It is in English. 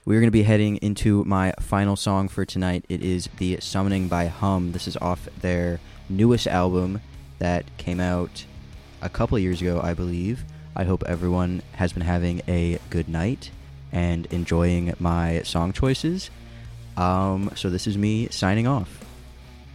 we're going to be heading into my final song for tonight. It is The Summoning by Hum. This is off their newest album that came out a couple years ago, I believe. I hope everyone has been having a good night and enjoying my song choices. So this is me signing off.